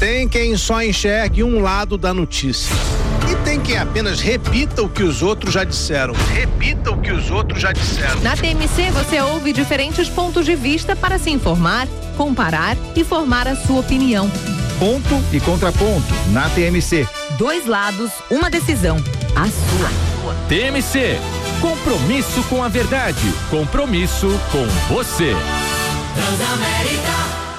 Tem quem só enxergue um lado da notícia. E tem quem apenas repita o que os outros já disseram. Na TMC você ouve diferentes pontos de vista para se informar, comparar e formar a sua opinião. Ponto e contraponto na TMC. 2 lados, uma decisão. A sua. TMC. Compromisso com a verdade. Compromisso com você. Transamérica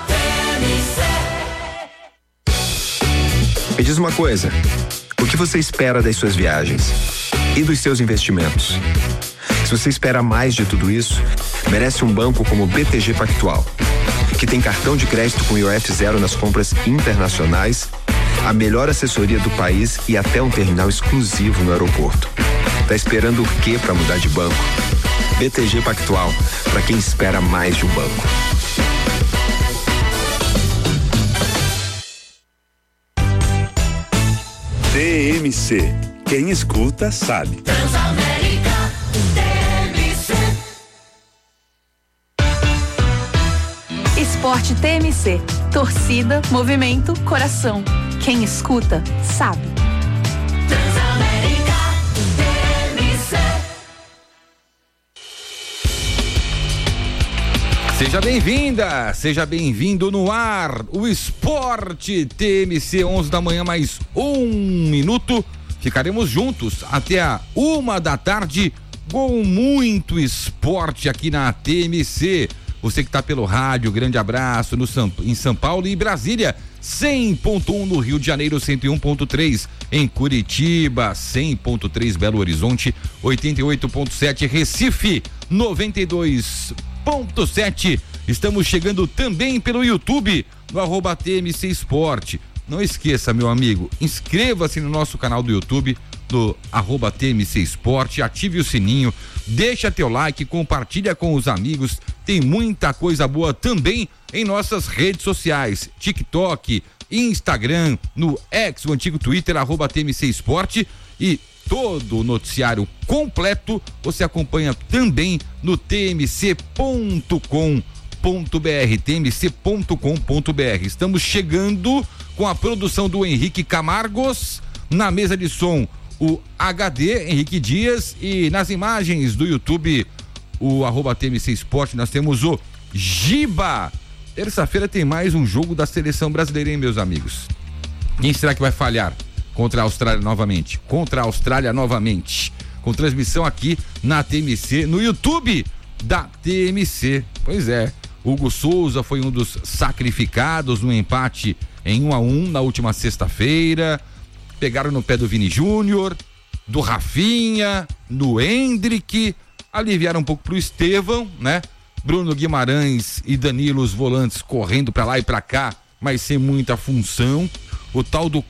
TMC. Me diz uma coisa. O que você espera das suas viagens? E dos seus investimentos? Se você espera mais de tudo isso, merece um banco como o BTG Pactual, que tem cartão de crédito com IOF zero nas compras internacionais, a melhor assessoria do país e até um terminal exclusivo no aeroporto. Tá esperando o quê para mudar de banco? BTG Pactual, para quem espera mais de um banco. TMC. Quem escuta sabe. Transamérica TMC. Esporte TMC. Torcida, movimento, coração. Quem escuta, sabe. Transamérica TMC. Seja bem-vinda, seja bem-vindo no ar, o Esporte TMC, 11 da manhã, mais 1 minuto. Ficaremos juntos até a 1 da tarde com muito esporte aqui na TMC. Você que está pelo rádio, grande abraço em São Paulo e Brasília, 100.1 no Rio de Janeiro, 101.3 em Curitiba, 100.3 Belo Horizonte, 88.7 Recife, 92.7. Estamos chegando também pelo YouTube, no @TMC Esporte. Não esqueça, meu amigo, inscreva-se no nosso canal do YouTube, do @TMC Esporte, ative o sininho, deixa teu like, compartilha com os amigos, tem muita coisa boa também em nossas redes sociais, TikTok, Instagram, no X, o antigo Twitter, @TMC Esporte, e todo o noticiário completo você acompanha também no tmc.com.br, tmc.com.br. Estamos chegando com a produção do Henrique Camargos, na mesa de som o HD, Henrique Dias, e nas imagens do YouTube, o @TMC Esporte, nós temos o Giba. Terça-feira tem mais um jogo da seleção brasileira, hein, meus amigos? Quem será que vai falhar? Contra a Austrália novamente. Com transmissão aqui na TMC, no YouTube da TMC. Pois é, Hugo Souza foi um dos sacrificados no empate em 1-1 na última sexta-feira. Pegaram no pé do Vini Júnior, do Rafinha, do Hendrick, aliviaram um pouco pro Estevão, né? Bruno Guimarães e Danilo, os volantes, correndo pra lá e pra cá, mas sem muita função. O tal do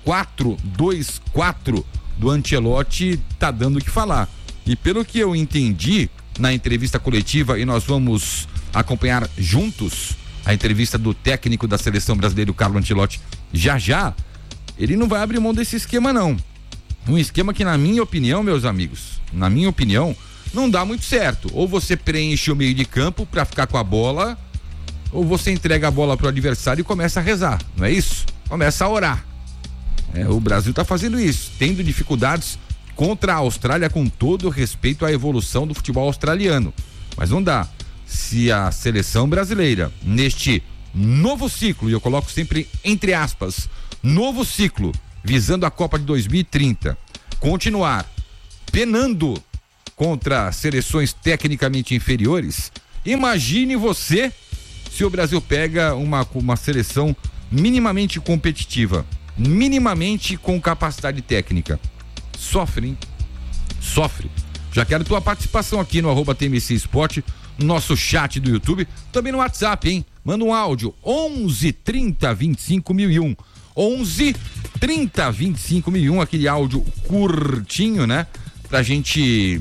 4-2-4 do Ancelotti tá dando o que falar. E pelo que eu entendi na entrevista coletiva, e nós vamos acompanhar juntos a entrevista do técnico da seleção brasileira, o Carlo Ancelotti, já, ele não vai abrir mão desse esquema, não. Um esquema que, na minha opinião, meus amigos, não dá muito certo. Ou você preenche o meio de campo pra ficar com a bola, ou você entrega a bola pro adversário e começa a rezar, não é isso? Começa a orar. O Brasil tá fazendo isso, tendo dificuldades contra a Austrália, com todo o respeito à evolução do futebol australiano. Mas não dá. Se a seleção brasileira, neste novo ciclo, e eu coloco sempre entre aspas, novo ciclo, visando a Copa de 2030, continuar penando contra seleções tecnicamente inferiores, imagine você se o Brasil pega uma seleção minimamente competitiva, minimamente com capacidade técnica. Sofre, hein? Sofre. Já quero tua participação aqui no @TMC Esporte, no nosso chat do YouTube, também no WhatsApp, hein? Manda um áudio, 11 30 25 1001. 11 30 25 1001, aquele áudio curtinho, né? Pra gente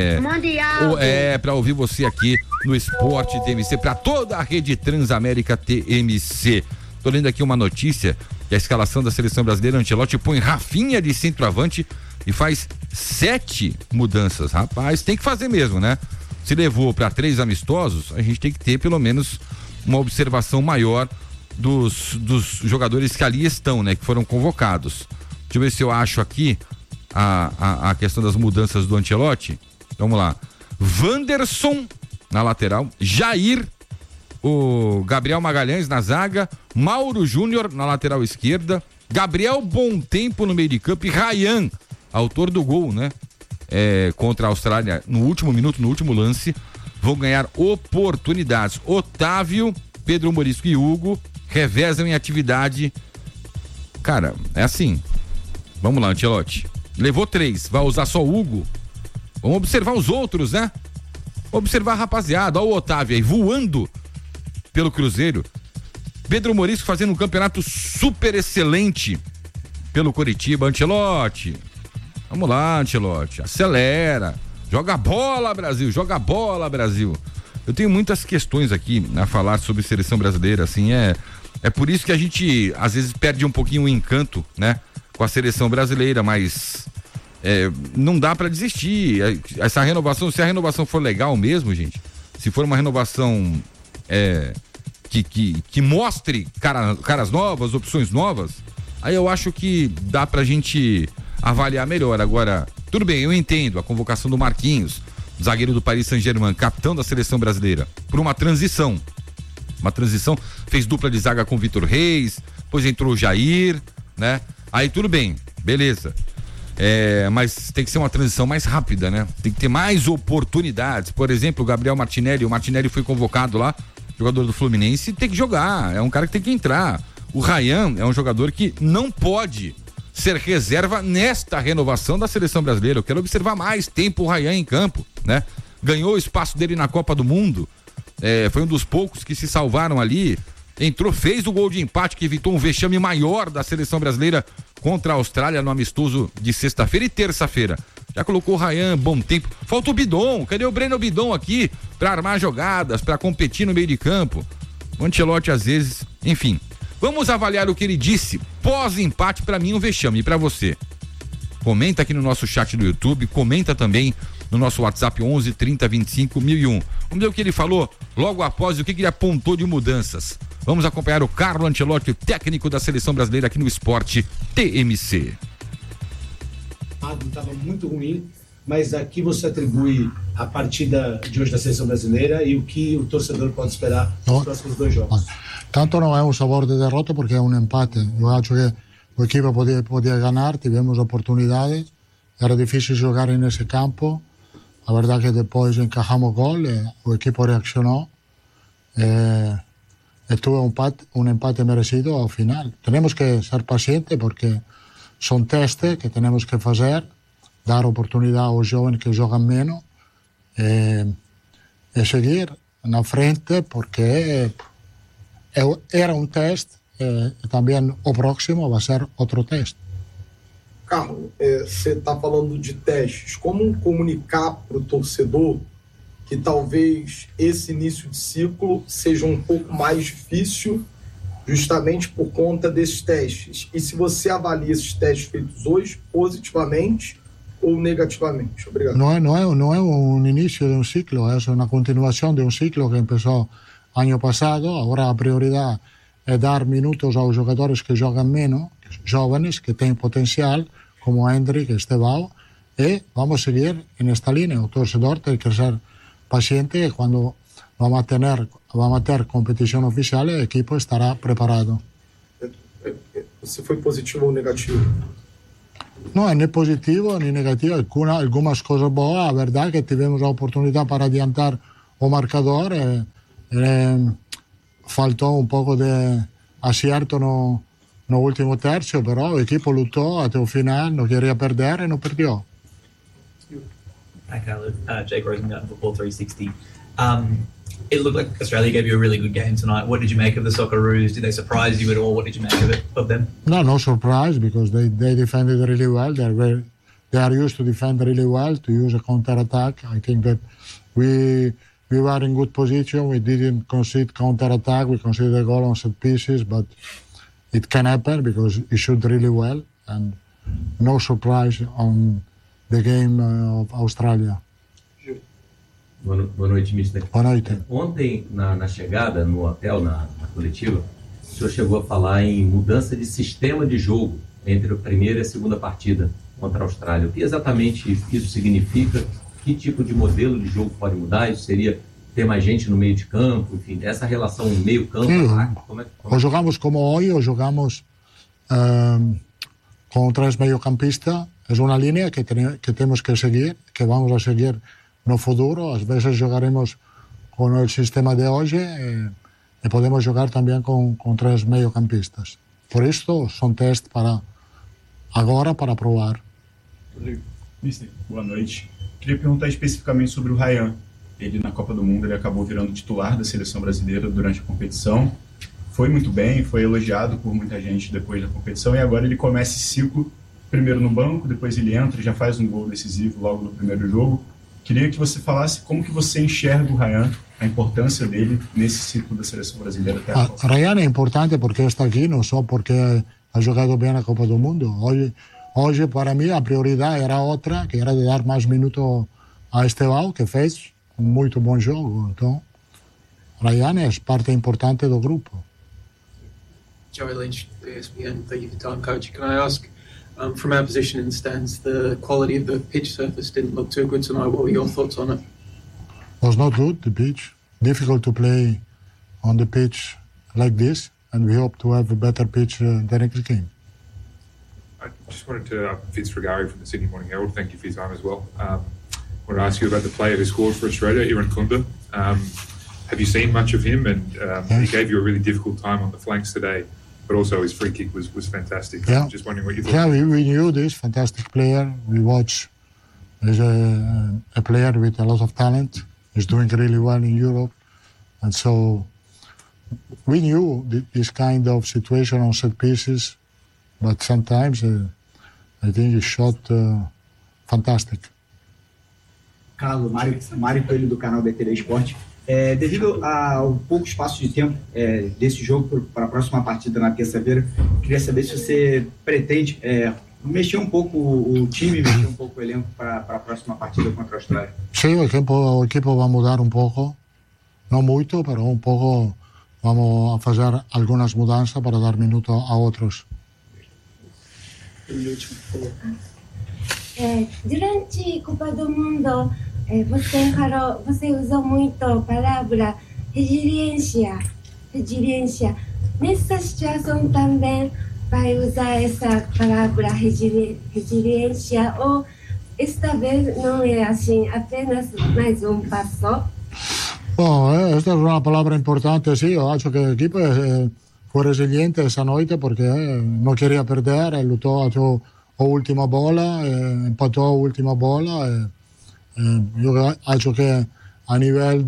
pra ouvir você aqui no Esporte TMC, pra toda a rede Transamérica TMC. Tô lendo aqui uma notícia que a escalação da seleção brasileira, Ancelotti põe Rafinha de centroavante e faz 7 mudanças. Rapaz, tem que fazer mesmo, né? Se levou para 3 amistosos, a gente tem que ter pelo menos uma observação maior dos jogadores que ali estão, né? Que foram convocados. Deixa eu ver se eu acho aqui a questão das mudanças do Ancelotti. Vamos lá. Wanderson na lateral, Jair, o Gabriel Magalhães na zaga, Mauro Júnior na lateral esquerda, Gabriel Bontempo no meio de campo e Ryan, autor do gol, né? Contra a Austrália no último minuto, no último lance, vão ganhar oportunidades. Otávio, Pedro Morisco e Hugo revezam em atividade. Cara, é assim. Vamos lá, Ancelotti. Levou 3, vai usar só o Hugo. Vamos observar os outros, né? Observar a rapaziada. Olha o Otávio aí voando pelo Cruzeiro. Pedro Morisco fazendo um campeonato super excelente pelo Coritiba. Ancelotti, vamos lá, Ancelotti, acelera, joga bola, Brasil, joga bola, Brasil. Eu tenho muitas questões aqui a falar sobre seleção brasileira, assim, é por isso que a gente às vezes perde um pouquinho o encanto, né, com a seleção brasileira, mas não dá pra desistir. Essa renovação, se a renovação for legal mesmo, gente, se for uma renovação que mostre caras novas, opções novas, aí eu acho que dá pra gente avaliar melhor. Agora, tudo bem, eu entendo a convocação do Marquinhos, zagueiro do Paris Saint-Germain, capitão da seleção brasileira, por uma transição, fez dupla de zaga com o Vitor Reis, depois entrou o Jair, né? Aí tudo bem, beleza. Mas tem que ser uma transição mais rápida, né? Tem que ter mais oportunidades. Por exemplo, o Gabriel Martinelli, foi convocado lá, jogador do Fluminense, tem que jogar, é um cara que tem que entrar. O Ryan é um jogador que não pode ser reserva nesta renovação da seleção brasileira. Eu quero observar mais tempo o Ryan em campo, né? Ganhou o espaço dele na Copa do Mundo, foi um dos poucos que se salvaram ali, entrou, fez o gol de empate que evitou um vexame maior da seleção brasileira contra a Austrália no amistoso de sexta-feira e terça-feira. Já colocou o Ryan, bom tempo. Falta o Bidon, cadê o Breno Bidon aqui pra armar jogadas, pra competir no meio de campo? O Ancelotti às vezes, enfim. Vamos avaliar o que ele disse pós-empate, pra mim um vexame. E pra você? Comenta aqui no nosso chat do YouTube, comenta também no nosso WhatsApp 11 30 25 1001. Vamos ver o que ele falou logo após e o que ele apontou de mudanças. Vamos acompanhar o Carlo Ancelotti, o técnico da seleção brasileira aqui no Esporte TMC. Estava muito ruim, mas aqui você atribui a partida de hoje da seleção brasileira e o que o torcedor pode esperar nos próximos 2 jogos. Tanto não é um sabor de derrota porque é um empate. Eu acho que a equipa podia ganhar, tivemos oportunidades, era difícil jogar nesse campo. A verdade é que depois encajamos gol, o equipo reaccionou. Estuvo un empate merecido ao final. Tenemos que ser pacientes porque son testes que tenemos que fazer, dar oportunidade aos jovens que jogam menos e seguir na frente porque era um teste e também o próximo vai ser outro teste. Carlos, você está falando de testes. Como comunicar para o torcedor que talvez esse início de ciclo seja um pouco mais difícil justamente por conta desses testes? E se você avalia esses testes feitos hoje positivamente ou negativamente? Obrigado. Não é um início de um ciclo, é uma continuação de um ciclo que começou ano passado. Agora a prioridade é dar minutos aos jogadores que jogam menos, jovens, que têm potencial, como Hendrick, Estevão, e vamos seguir nesta linha. O torcedor tem que ser paciente e quando vamos a ter competição oficial, o equipo estará preparado. Você foi positivo ou negativo? Não é nem positivo nem negativo, algumas coisas boas. A verdade é que tivemos a oportunidade para adiantar o marcador, faltou um pouco de acerto no último terço, però o equipo lutou até o final, não queria perder e não perdeu. Hi, Carlo. Jake Rosengarten, Football 360. It looked like Australia gave you a really good game tonight. What did you make of the Socceroos? Did they surprise you at all? What did you make of them? No surprise, because they defended really well. They are used to defend really well, to use a counter-attack. I think that we were in good position. We didn't concede counter-attack. We conceded a goal on set pieces, but it can happen because he shot really well, and no surprise on the game of Australia. Boa noite, mister. Boa noite. Ontem, na chegada, no hotel, na coletiva, o senhor chegou a falar em mudança de sistema de jogo entre a primeira e a segunda partida contra a Austrália. O que exatamente isso significa? Que tipo de modelo de jogo pode mudar? Isso seria ter mais gente no meio de campo? Enfim, essa relação meio-campo, ataque, como é? O jogamos como hoy, o jogamos con 3 mediocampistas. Es una línea que tenemos que seguir, que vamos a seguir no futuro. A veces jugaremos con el sistema de hoy y podemos jugar también con 3 mediocampistas. Por esto son test para agora, para provar. Mister, boa noite. Queria perguntar especificamente sobre o Ryan. Ele, na Copa do Mundo, ele acabou virando titular da seleção brasileira durante a competição. Foi muito bem, foi elogiado por muita gente depois da competição, e agora ele começa esse ciclo, primeiro no banco, depois ele entra e já faz um gol decisivo logo no primeiro jogo. Queria que você falasse como que você enxerga o Ryan, a importância dele nesse ciclo da seleção brasileira até a Copa. Ryan é importante porque está aqui, não só porque ha jogado bem na Copa do Mundo. Hoje, para mim, a prioridade era outra, que era de dar mais minutos a Estevão, que fez um muito bom jogo. Então, Ryan é parte importante do grupo. Joey Lynch, ESPN, thank you for your time, Coach. Can I ask, from our position in the stands, the quality of the pitch surface didn't look too good tonight. What were your thoughts on it? Was not good, the pitch. Difficult to play on the pitch like this, and we hope to have a better pitch the next game. I just wanted to, Vince Frigari from the Sydney Morning Herald, thank you for your time as well. I wanted to ask you about the player who scored for Australia, Iran Kunda. Have you seen much of him? And he gave you a really difficult time on the flanks today, but also his free kick was fantastic. Yeah. Just wondering what you thought. Yeah, we knew this fantastic player. We watch. He's a player with a lot of talent. He's doing really well in Europe, and so we knew this kind of situation on set pieces. But sometimes I think he shot fantastic. Carlos, Mário Coelho do canal BTV Esporte. Devido ao pouco espaço de tempo desse jogo para a próxima partida na terça-feira, queria saber se você pretende mexer um pouco o time, mexer um pouco o elenco para a próxima partida contra a Austrália. Sí, o equipo va a mudar un poco, no mucho, pero un poco vamos a fazer algunas mudanças para dar minutos a otros. Durante a Copa do Mundo, você usou muito a palavra resiliência. Nessa situação também vai usar essa palavra resiliência, ou esta vez não é assim, apenas mais um passo? Bom, esta é uma palavra importante, sim. Eu acho que o equipo foi resiliente essa noite porque não queria perder, lutou até a última bola, empatou a última bola. Eu acho que a nível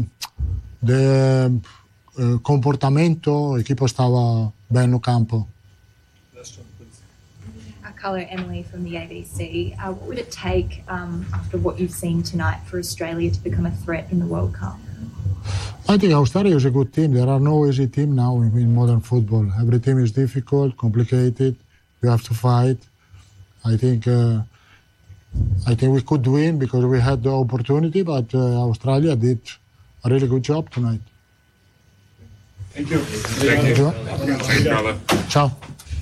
de comportamento o equipo estava bem no campo. Carlo, Emily from the ABC. What would it take after what you've seen tonight for Australia to become a threat in the World Cup? I think Australia is a good team. There are no easy teams now in modern football. Every team is difficult, complicated. You have to fight. I think we could win because we had the opportunity, but Australia did a really good job tonight. Thank you. Tchau.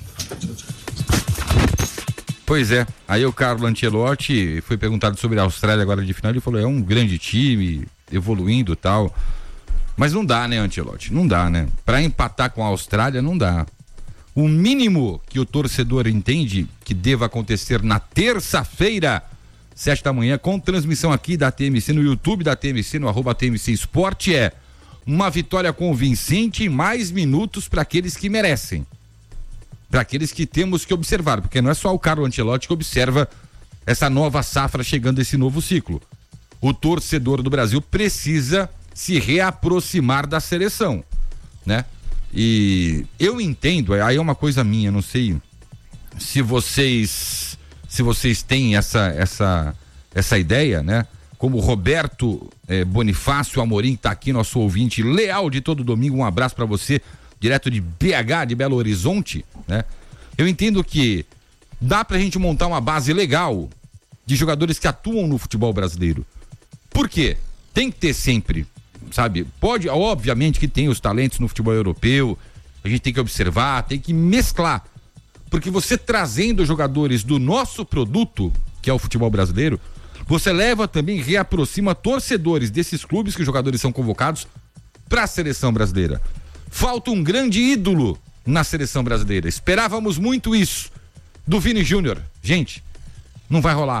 Pois é, aí o Carlo Ancelotti foi perguntado sobre a Austrália agora de final, ele falou, é um grande time, evoluindo e tal, mas não dá, né, Ancelotti? Não dá, né? Pra empatar com a Austrália, não dá. O mínimo que o torcedor entende que deva acontecer na terça-feira, 7 da manhã, com transmissão aqui da TMC, no YouTube da TMC, no @TMC Esporte, é uma vitória convincente e mais minutos para aqueles que merecem. Para aqueles que temos que observar, porque não é só o Carlo Ancelotti que observa essa nova safra chegando, esse novo ciclo. O torcedor do Brasil precisa se reaproximar da seleção, né? E eu entendo, aí é uma coisa minha, não sei se vocês têm essa ideia, né? Como o Roberto Bonifácio Amorim, que tá aqui, nosso ouvinte leal de todo domingo, um abraço para você, direto de BH, de Belo Horizonte, né? Eu entendo que dá pra gente montar uma base legal de jogadores que atuam no futebol brasileiro. Por quê? Tem que ter sempre, sabe? Pode, obviamente que tem os talentos no futebol europeu, a gente tem que observar, tem que mesclar. Porque você trazendo jogadores do nosso produto, que é o futebol brasileiro, você leva também, reaproxima torcedores desses clubes que os jogadores são convocados para a seleção brasileira. Falta um grande ídolo na seleção brasileira. Esperávamos muito isso do Vini Júnior. Gente, não vai rolar.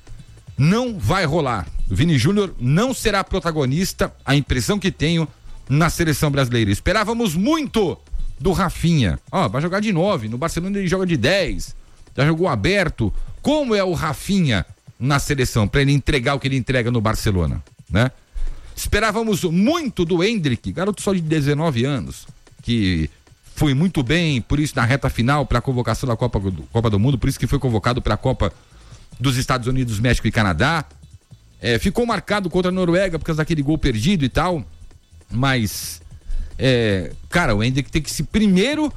Não vai rolar. O Vini Júnior não será protagonista, a impressão que tenho, na seleção brasileira. Esperávamos muito do Rafinha. Vai jogar de 9, no Barcelona ele joga de 10. Já jogou aberto. Como é o Rafinha na seleção, para ele entregar o que ele entrega no Barcelona, né? Esperávamos muito do Endrick, garoto só de 19 anos, que foi muito bem, por isso na reta final para a convocação da Copa do Mundo, por isso que foi convocado para a Copa dos Estados Unidos, México e Canadá. Ficou marcado contra a Noruega por causa daquele gol perdido e tal, mas cara, o Endrick tem que primeiro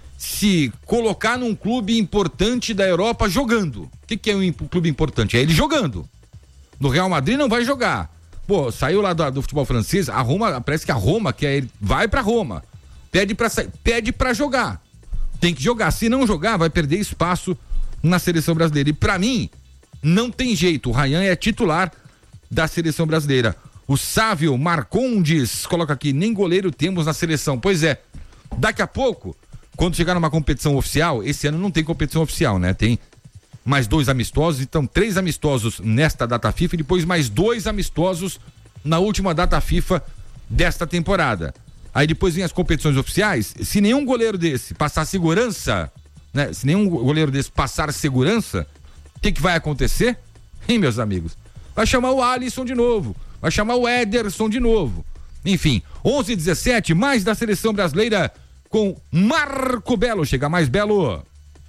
se colocar num clube importante da Europa jogando. O que é um clube importante? É ele jogando. No Real Madrid não vai jogar. Pô, saiu lá do futebol francês, a Roma, parece que a Roma quer ele, vai pra Roma, pede pra sair, pede pra jogar. Tem que jogar, se não jogar vai perder espaço na seleção brasileira. E pra mim, não tem jeito, o Ryan é titular da seleção brasileira. O Sávio Marcondes coloca aqui, nem goleiro temos na seleção. Pois é, daqui a pouco, quando chegar numa competição oficial, esse ano não tem competição oficial, né? Tem mais 2 amistosos, então 3 amistosos nesta data FIFA e depois mais 2 amistosos na última data FIFA desta temporada. Aí depois vem as competições oficiais. Se nenhum goleiro desse passar segurança, né? Se nenhum goleiro desse passar segurança, o que vai acontecer? Hein, meus amigos? Vai chamar o Alisson de novo, vai chamar o Ederson de novo. Enfim, 11h17, mais da seleção brasileira com Marco Belo. Chega mais, Belo.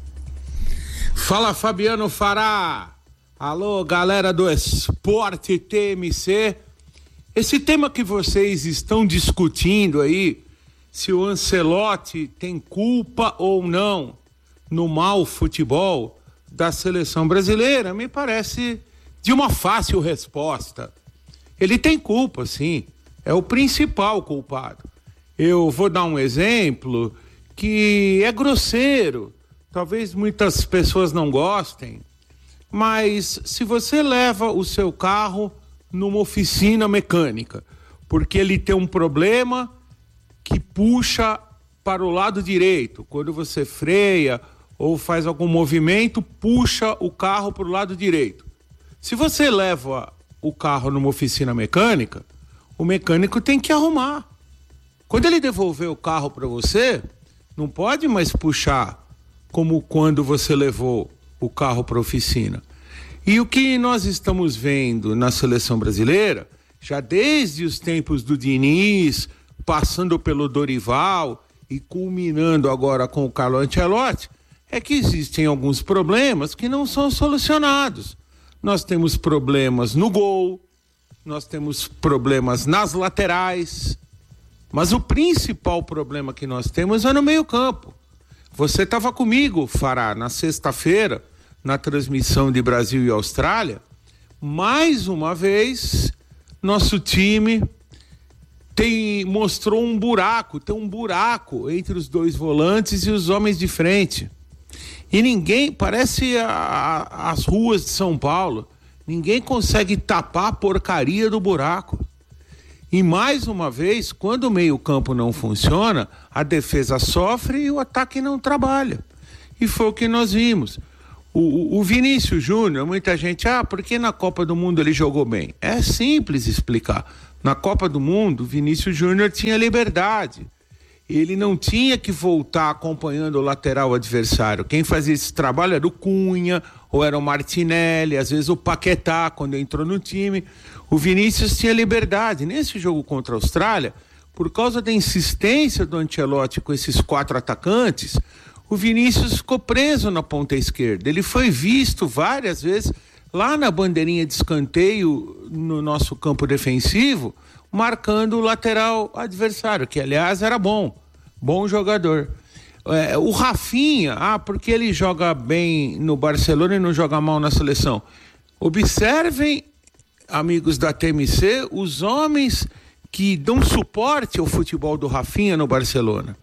Fala, Fabiano Fará. Alô, galera do Esporte TMC. Esse tema que vocês estão discutindo aí, se o Ancelotti tem culpa ou não no mau futebol da seleção brasileira, me parece de uma fácil resposta. Ele tem culpa, sim. É o principal culpado. Eu vou dar um exemplo que é grosseiro. Talvez muitas pessoas não gostem, mas se você leva o seu carro numa oficina mecânica, porque ele tem um problema que puxa para o lado direito, quando você freia ou faz algum movimento, puxa o carro para o lado direito. Se você leva o carro numa oficina mecânica, o mecânico tem que arrumar. Quando ele devolver o carro para você, não pode mais puxar como quando você levou o carro para a oficina. E o que nós estamos vendo na seleção brasileira, já desde os tempos do Diniz, passando pelo Dorival e culminando agora com o Carlo Ancelotti, é que existem alguns problemas que não são solucionados. Nós temos problemas no gol, nós temos problemas nas laterais, mas o principal problema que nós temos é no meio-campo. Você estava comigo, Fará, na sexta-feira, na transmissão de Brasil e Austrália. Mais uma vez, nosso time mostrou um buraco, tem um buraco entre os 2 volantes e os homens de frente. E ninguém, parece as ruas de São Paulo, ninguém consegue tapar a porcaria do buraco. E mais uma vez, quando o meio-campo não funciona, a defesa sofre e o ataque não trabalha. E foi o que nós vimos. O Vinícius Júnior, muita gente, por que na Copa do Mundo ele jogou bem? É simples explicar. Na Copa do Mundo, o Vinícius Júnior tinha liberdade. Ele não tinha que voltar acompanhando o lateral adversário. Quem fazia esse trabalho era o Cunha, ou era o Martinelli, às vezes o Paquetá, quando entrou no time. O Vinícius tinha liberdade. Nesse jogo contra a Austrália, por causa da insistência do Ancelotti com esses 4 atacantes, o Vinícius ficou preso na ponta esquerda. Ele foi visto várias vezes lá na bandeirinha de escanteio no nosso campo defensivo, marcando o lateral adversário, que aliás era bom jogador. O Rafinha, porque ele joga bem no Barcelona e não joga mal na seleção. Observem, amigos da TMC, os homens que dão suporte ao futebol do Rafinha no Barcelona.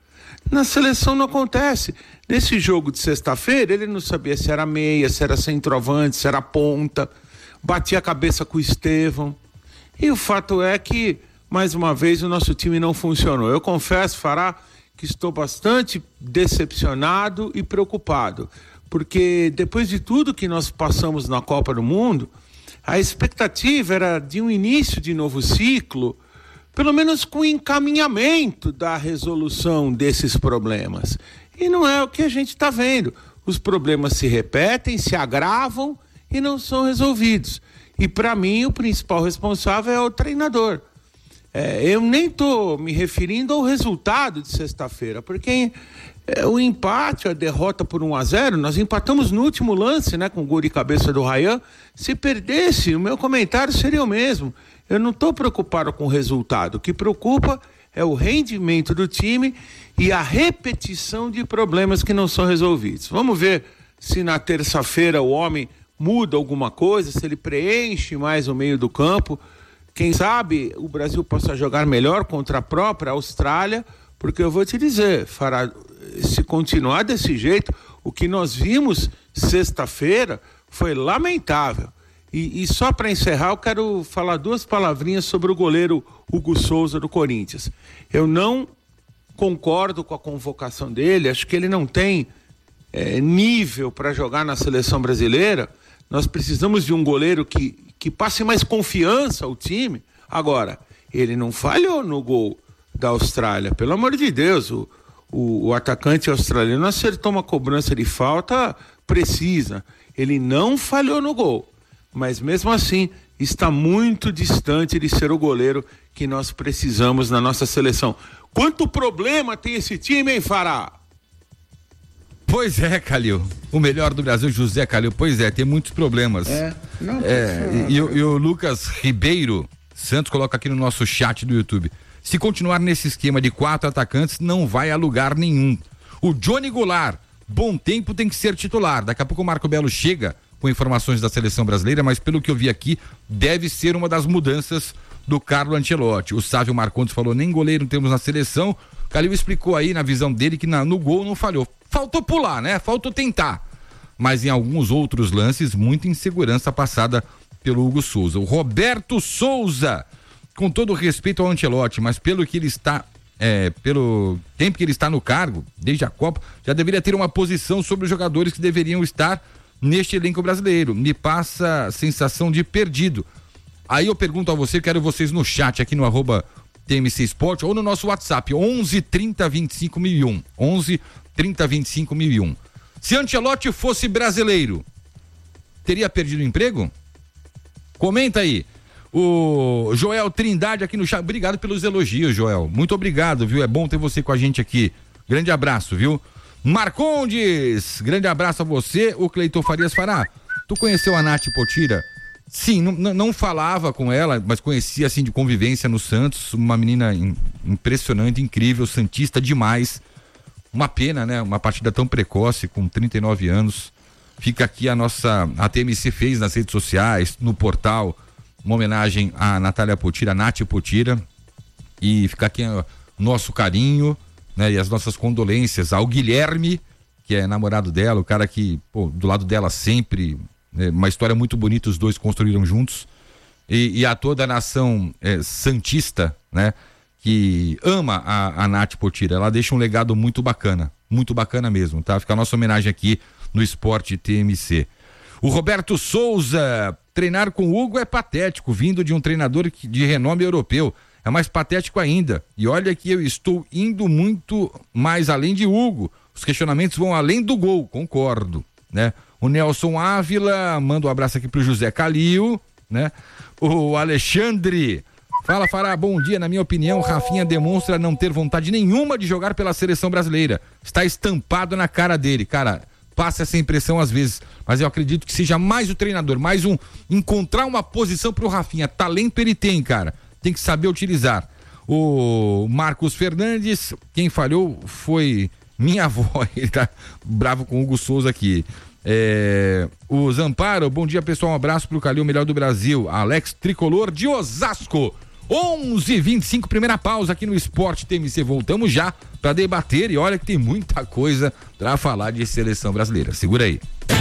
Na seleção não acontece. Nesse jogo de sexta-feira, ele não sabia se era meia, se era centroavante, se era ponta. Batia a cabeça com o Estevão. E o fato é que, mais uma vez, o nosso time não funcionou. Eu confesso, Fará, que estou bastante decepcionado e preocupado. Porque depois de tudo que nós passamos na Copa do Mundo, a expectativa era de um início de novo ciclo, pelo menos com encaminhamento da resolução desses problemas. E não é o que a gente está vendo. Os problemas se repetem, se agravam e não são resolvidos. E para mim o principal responsável é o treinador. Eu nem estou me referindo ao resultado de sexta-feira, porque o empate, a derrota por 1-0, nós empatamos no último lance, né, com o gol de cabeça do Ryan. Se perdesse, o meu comentário seria o mesmo. Eu não estou preocupado com o resultado. O que preocupa é o rendimento do time e a repetição de problemas que não são resolvidos. Vamos ver se na terça-feira o homem muda alguma coisa, se ele preenche mais o meio do campo. Quem sabe o Brasil possa jogar melhor contra a própria Austrália, porque eu vou te dizer, Fará, se continuar desse jeito, o que nós vimos sexta-feira foi lamentável. E só para encerrar, eu quero falar 2 palavrinhas sobre o goleiro Hugo Souza do Corinthians. Eu não concordo com a convocação dele, acho que ele não tem nível para jogar na seleção brasileira. Nós precisamos de um goleiro que passe mais confiança ao time. Agora, ele não falhou no gol da Austrália, pelo amor de Deus. O atacante australiano acertou uma cobrança de falta precisa. Ele não falhou no gol. Mas mesmo assim, está muito distante de ser o goleiro que nós precisamos na nossa seleção. Quanto problema tem esse time, hein, Fará? Pois é, Calil. O melhor do Brasil, José Calil. Pois é, tem muitos problemas. E o Lucas Ribeiro Santos coloca aqui no nosso chat do YouTube. Se continuar nesse esquema de 4 atacantes, não vai a lugar nenhum. O Johnny Goulart, bom tempo, tem que ser titular. Daqui a pouco o Marco Belo chega com informações da seleção brasileira, mas pelo que eu vi aqui, deve ser uma das mudanças do Carlo Ancelotti. O Sávio Marcondes falou, nem goleiro temos na seleção. O Calil explicou aí na visão dele que no gol não falhou. Faltou pular, né? Faltou tentar. Mas em alguns outros lances, muita insegurança passada pelo Hugo Souza. O Roberto Souza, com todo o respeito ao Ancelotti, mas pelo que ele está, pelo tempo que ele está no cargo, desde a Copa, já deveria ter uma posição sobre os jogadores que deveriam estar neste elenco brasileiro. Me passa a sensação de perdido. Aí eu pergunto a você, quero vocês no chat aqui no @TMC Sport ou no nosso WhatsApp 11 30 25 1001. 11 30 25 1001. Se Ancelotti fosse brasileiro, teria perdido o emprego? Comenta aí. O Joel Trindade aqui no chat. Obrigado pelos elogios, Joel. Muito obrigado, viu? É bom ter você com a gente aqui. Grande abraço, viu? Marcondes, grande abraço a você. O Cleiton Farias Fará. Tu conheceu a Nath Potira? Sim, não falava com ela, mas conhecia assim de convivência no Santos. Uma menina impressionante, incrível, santista demais. Uma pena, né? Uma partida tão precoce, com 39 anos. Fica aqui a TMC fez nas redes sociais, no portal, uma homenagem à Natália Potira, a Nath Potira. E fica aqui o nosso carinho, né? E as nossas condolências ao Guilherme, que é namorado dela, o cara que, do lado dela sempre, né? Uma história muito bonita, os dois construíram juntos. E a toda a nação santista, né? Que ama a Nath Potira. Ela deixa um legado muito bacana mesmo, tá? Fica a nossa homenagem aqui no Esporte TMC. O Roberto Souza, treinar com o Hugo é patético, vindo de um treinador de renome europeu. É mais patético ainda. E olha que eu estou indo muito mais além de Hugo. Os questionamentos vão além do gol, concordo, né? O Nelson Ávila, manda um abraço aqui pro José Calil, né? O Alexandre, fala Fará, bom dia. Na minha opinião, Rafinha demonstra não ter vontade nenhuma de jogar pela seleção brasileira. Está estampado na cara dele, cara. Passa essa impressão às vezes, mas eu acredito que seja mais o treinador, mais encontrar uma posição pro Rafinha. Talento ele tem, cara. Tem que saber utilizar. O Marcos Fernandes, quem falhou foi minha avó. Ele tá bravo com o Hugo Souza aqui. O Zamparo, bom dia pessoal, um abraço pro Calil, melhor do Brasil. Alex Tricolor de Osasco. 11h25, primeira pausa aqui no Esporte TMC. Voltamos já para debater e olha que tem muita coisa para falar de seleção brasileira. Segura aí.